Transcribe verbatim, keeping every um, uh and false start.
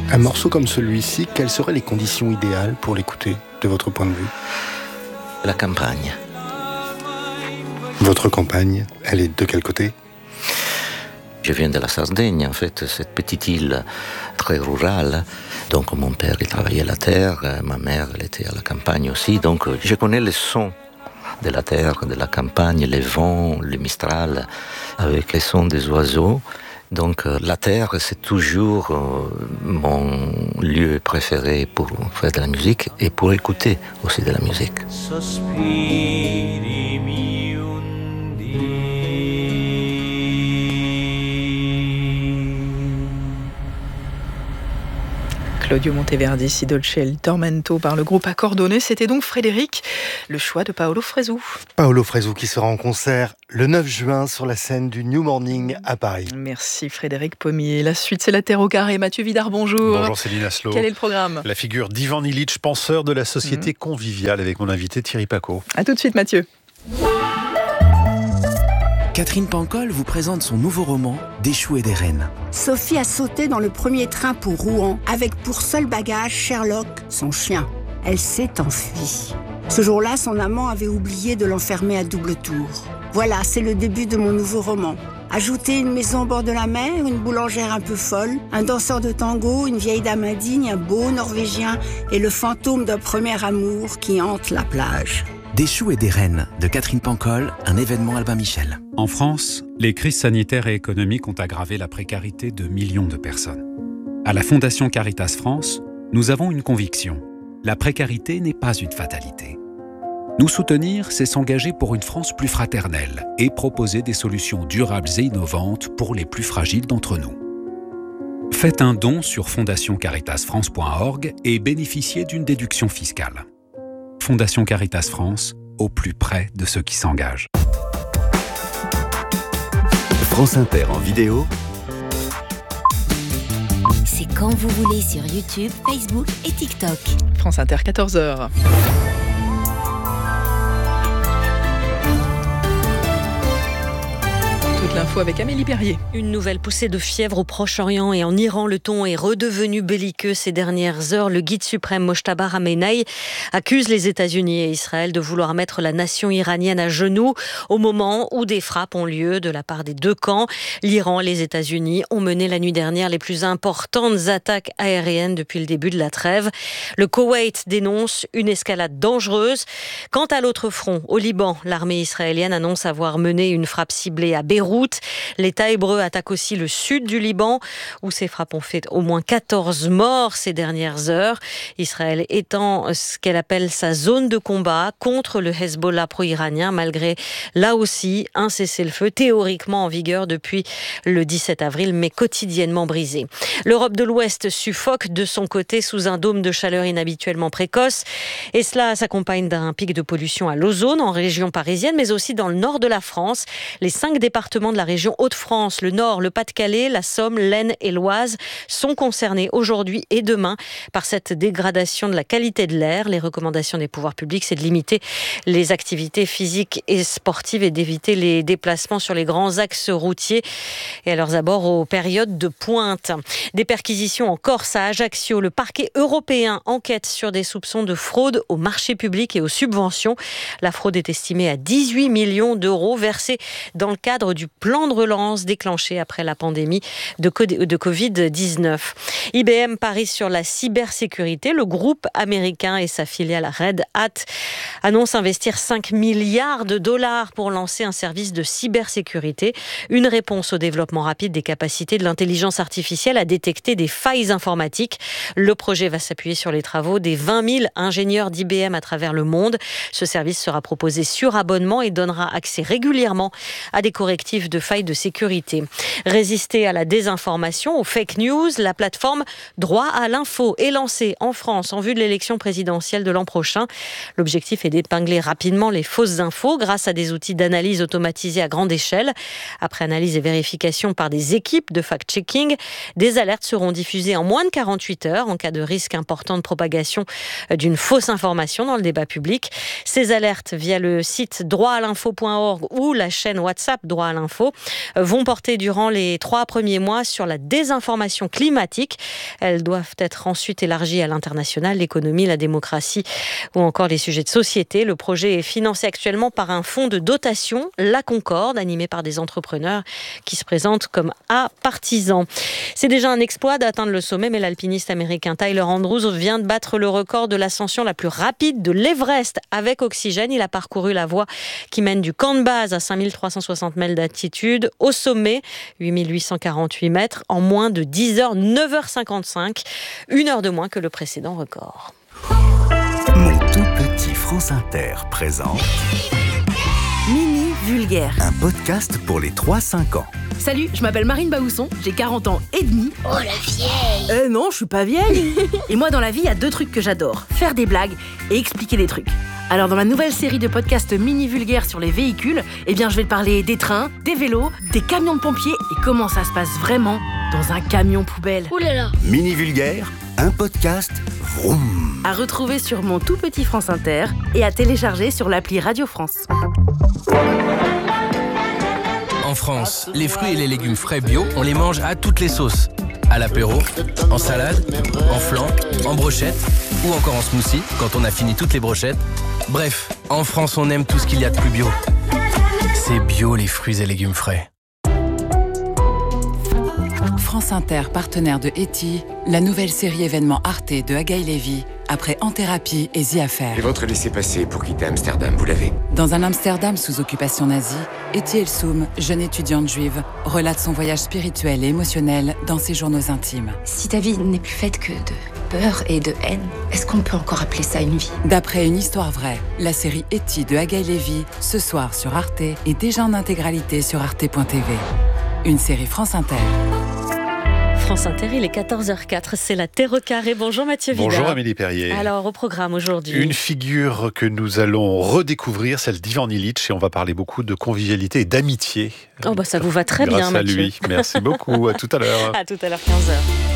Un morceau comme celui-ci, quelles seraient les conditions idéales pour l'écouter, de votre point de vue ? La campagne. Votre campagne, elle est de quel côté ? Je viens de la Sardaigne, en fait, cette petite île très rurale. Donc mon père, il travaillait la terre, ma mère, elle était à la campagne aussi. Donc je connais les sons de la terre, de la campagne, les vents, le mistral, avec les sons des oiseaux. Donc la terre, c'est toujours mon lieu préféré pour faire de la musique et pour écouter aussi de la musique. Claudio Monteverdi, Si dolce il tormento par le groupe Accordone. C'était donc Frédéric, le choix de Paolo Fresu. Paolo Fresu qui sera en concert le neuf juin sur la scène du New Morning à Paris. Merci Frédéric Pommier. La suite, c'est la Terre au carré. Mathieu Vidard, bonjour. Bonjour Céline Aslo. Quel est le programme ? La figure d'Ivan Illich, penseur de la société mmh. conviviale, avec mon invité Thierry Paco. A tout de suite Mathieu. Catherine Pancol vous présente son nouveau roman « Des choux et des reines ». Sophie a sauté dans le premier train pour Rouen, avec pour seul bagage Sherlock, son chien. Elle s'est enfuie. Ce jour-là, son amant avait oublié de l'enfermer à double tour. Voilà, c'est le début de mon nouveau roman. Ajoutez une maison au bord de la mer, une boulangère un peu folle, un danseur de tango, une vieille dame indigne, un beau Norvégien et le fantôme d'un premier amour qui hante la plage. Des choux et des reines de Catherine Pancol, un événement Albin Michel. En France, les crises sanitaires et économiques ont aggravé la précarité de millions de personnes. À la Fondation Caritas France, nous avons une conviction. La précarité n'est pas une fatalité. Nous soutenir, c'est s'engager pour une France plus fraternelle et proposer des solutions durables et innovantes pour les plus fragiles d'entre nous. Faites un don sur fondation caritas france point org et bénéficiez d'une déduction fiscale. Fondation Caritas France, au plus près de ceux qui s'engagent. France Inter en vidéo. C'est quand vous voulez sur YouTube, Facebook et TikTok. France Inter, quatorze heures. Toute l'info avec Amélie Perrier. Une nouvelle poussée de fièvre au Proche-Orient et en Iran. Le ton est redevenu belliqueux ces dernières heures. Le guide suprême Mojtaba Khamenei accuse les États-Unis et Israël de vouloir mettre la nation iranienne à genoux au moment où des frappes ont lieu de la part des deux camps. L'Iran et les États-Unis ont mené la nuit dernière les plus importantes attaques aériennes depuis le début de la trêve. Le Koweït dénonce une escalade dangereuse. Quant à l'autre front, au Liban, l'armée israélienne annonce avoir mené une frappe ciblée à Beyrouth. L'État hébreu attaque aussi le sud du Liban, où ces frappes ont fait au moins quatorze morts ces dernières heures. Israël étend ce qu'elle appelle sa zone de combat contre le Hezbollah pro-iranien, malgré là aussi un cessez-le-feu théoriquement en vigueur depuis le dix-sept avril, mais quotidiennement brisé. L'Europe de l'Ouest suffoque de son côté sous un dôme de chaleur inhabituellement précoce, et cela s'accompagne d'un pic de pollution à l'ozone en région parisienne, mais aussi dans le nord de la France. Les cinq départements de la région Hauts-de-France, le Nord, le Pas-de-Calais, la Somme, l'Aisne et l'Oise sont concernés aujourd'hui et demain par cette dégradation de la qualité de l'air. Les recommandations des pouvoirs publics, c'est de limiter les activités physiques et sportives et d'éviter les déplacements sur les grands axes routiers et à leurs abords aux périodes de pointe. Des perquisitions en Corse, à Ajaccio. Le parquet européen enquête sur des soupçons de fraude aux marchés publics et aux subventions. La fraude est estimée à dix-huit millions d'euros versés dans le cadre du plan de relance déclenché après la pandémie de covid dix-neuf. I B M parie sur la cybersécurité. Le groupe américain et sa filiale Red Hat annoncent investir cinq milliards de dollars pour lancer un service de cybersécurité. Une réponse au développement rapide des capacités de l'intelligence artificielle à détecter des failles informatiques. Le projet va s'appuyer sur les travaux des vingt mille ingénieurs d'I B M à travers le monde. Ce service sera proposé sur abonnement et donnera accès régulièrement à des correctifs de failles de sécurité. Résister à la désinformation, aux fake news, la plateforme Droit à l'info est lancée en France en vue de l'élection présidentielle de l'an prochain. L'objectif est d'épingler rapidement les fausses infos grâce à des outils d'analyse automatisés à grande échelle. Après analyse et vérification par des équipes de fact-checking, des alertes seront diffusées en moins de quarante-huit heures en cas de risque important de propagation d'une fausse information dans le débat public. Ces alertes via le site droit à l'info point org ou la chaîne WhatsApp Droit à l'info info, vont porter durant les trois premiers mois sur la désinformation climatique. Elles doivent être ensuite élargies à l'international, l'économie, la démocratie ou encore les sujets de société. Le projet est financé actuellement par un fonds de dotation, la Concorde, animé par des entrepreneurs qui se présentent comme apartisans. C'est déjà un exploit d'atteindre le sommet, mais l'alpiniste américain Tyler Andrews vient de battre le record de l'ascension la plus rapide de l'Everest avec oxygène. Il a parcouru la voie qui mène du camp de base à cinq mille trois cent soixante mètres d'altitude au sommet, huit mille huit cent quarante-huit mètres, en moins de dix heures, neuf heures cinquante-cinq, une heure de moins que le précédent record. Mon tout petit France Inter présente Mini Vulgaire, un podcast pour les trois cinq ans. Salut, je m'appelle Marine Baousson, j'ai quarante ans et demi. Oh la vieille! Euh non, je suis pas vieille. Et moi dans la vie, il y a deux trucs que j'adore, faire des blagues et expliquer des trucs. Alors dans ma nouvelle série de podcasts mini vulgaires sur les véhicules, eh bien je vais te parler des trains, des vélos, des camions de pompiers et comment ça se passe vraiment dans un camion poubelle. Ouh là là! Mini Vulgaire, un podcast vroom. À retrouver sur mon tout petit France Inter et à télécharger sur l'appli Radio France. En France, les fruits et les légumes frais bio, on les mange à toutes les sauces. À l'apéro, en salade, en flan, en brochette ou encore en smoothie quand on a fini toutes les brochettes. Bref, en France, on aime tout ce qu'il y a de plus bio. C'est bio les fruits et légumes frais. France Inter, partenaire de Eti, la nouvelle série événement Arte de Agaï Lévy, après En Thérapie et The Affair. Et votre laissez-passer pour quitter Amsterdam, vous l'avez? Dans un Amsterdam sous occupation nazie, Eti Elsoum, jeune étudiante juive, relate son voyage spirituel et émotionnel dans ses journaux intimes. Si ta vie n'est plus faite que de peur et de haine, est-ce qu'on peut encore appeler ça une vie? D'après une histoire vraie, la série Eti de Agaï Lévy, ce soir sur Arte et déjà en intégralité sur arte point t v. Une série France Inter. France Inter, il est quatorze heures quatre, c'est la Terre au carré. Bonjour Mathieu Vida. Bonjour Amélie Perrier. Alors au programme aujourd'hui. Une figure que nous allons redécouvrir, celle d'Ivan Illich, et on va parler beaucoup de convivialité et d'amitié. Oh bah ça vous va très bien Mathieu. Mathieu. Grâce à lui. Merci beaucoup, à tout à l'heure. À tout à l'heure, quinze heures.